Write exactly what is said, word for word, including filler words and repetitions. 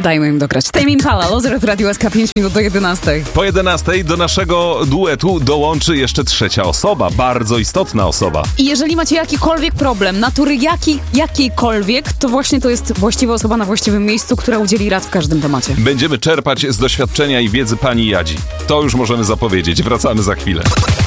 Dajmy im dograć. Tame Impala, Loser w Radiu S K, pięć minut do jedenastej. Po jedenastej do naszego duetu dołączy jeszcze trzecia osoba, bardzo istotna osoba. I jeżeli macie jakikolwiek problem, natury jaki, jakiejkolwiek, to właśnie to jest właściwa osoba na właściwym miejscu, która udzieli rad w każdym temacie. Będziemy czerpać z doświadczenia i wiedzy pani Jadzi. To już możemy zapowiedzieć. Wracamy za chwilę.